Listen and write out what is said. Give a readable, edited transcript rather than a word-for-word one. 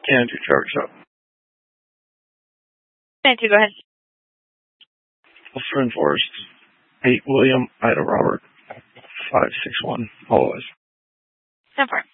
And 2 Trevor Shop. And 2, go ahead. Friend Forest, 8 William, Ida Robert, 561, all those. 10-4.